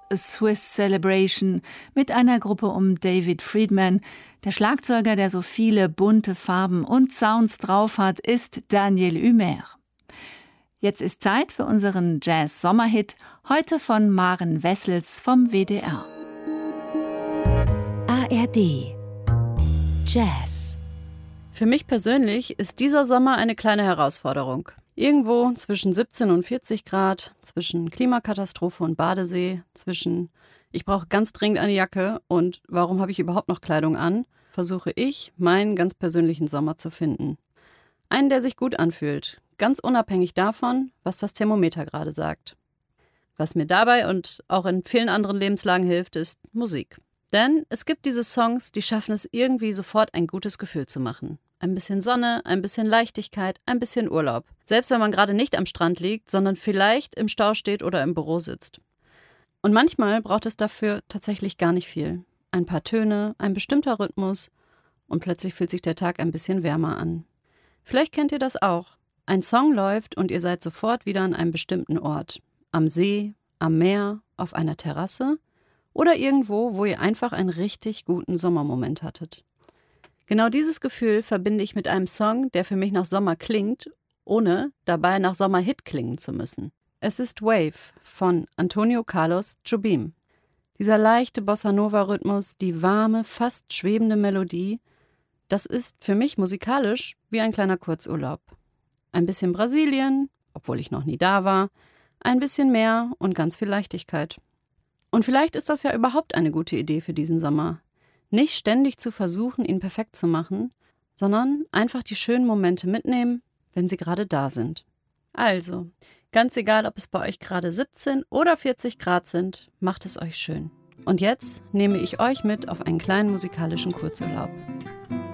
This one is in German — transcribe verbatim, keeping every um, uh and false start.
A Swiss Celebration mit einer Gruppe um David Friedman. Der Schlagzeuger, der so viele bunte Farben und Sounds drauf hat, ist Daniel Humer. Jetzt ist Zeit für unseren Jazz-Sommerhit, heute von Maren Wessels vom W D R. A R D Jazz. Für mich persönlich ist dieser Sommer eine kleine Herausforderung. Irgendwo zwischen siebzehn und vierzig Grad, zwischen Klimakatastrophe und Badesee, zwischen ich brauche ganz dringend eine Jacke und warum habe ich überhaupt noch Kleidung an, versuche ich, meinen ganz persönlichen Sommer zu finden. Einen, der sich gut anfühlt, ganz unabhängig davon, was das Thermometer gerade sagt. Was mir dabei und auch in vielen anderen Lebenslagen hilft, ist Musik. Denn es gibt diese Songs, die schaffen es irgendwie sofort ein gutes Gefühl zu machen. Ein bisschen Sonne, ein bisschen Leichtigkeit, ein bisschen Urlaub. Selbst wenn man gerade nicht am Strand liegt, sondern vielleicht im Stau steht oder im Büro sitzt. Und manchmal braucht es dafür tatsächlich gar nicht viel. Ein paar Töne, ein bestimmter Rhythmus und plötzlich fühlt sich der Tag ein bisschen wärmer an. Vielleicht kennt ihr das auch. Ein Song läuft und ihr seid sofort wieder an einem bestimmten Ort. Am See, am Meer, auf einer Terrasse oder irgendwo, wo ihr einfach einen richtig guten Sommermoment hattet. Genau dieses Gefühl verbinde ich mit einem Song, der für mich nach Sommer klingt, ohne dabei nach Sommerhit klingen zu müssen. Es ist Wave von Antonio Carlos Jobim. Dieser leichte Bossa-Nova-Rhythmus, die warme, fast schwebende Melodie, das ist für mich musikalisch wie ein kleiner Kurzurlaub. Ein bisschen Brasilien, obwohl ich noch nie da war, ein bisschen Meer und ganz viel Leichtigkeit. Und vielleicht ist das ja überhaupt eine gute Idee für diesen Sommer. Nicht ständig zu versuchen, ihn perfekt zu machen, sondern einfach die schönen Momente mitnehmen, wenn sie gerade da sind. Also, ganz egal, ob es bei euch gerade siebzehn oder vierzig Grad sind, macht es euch schön. Und jetzt nehme ich euch mit auf einen kleinen musikalischen Kurzurlaub.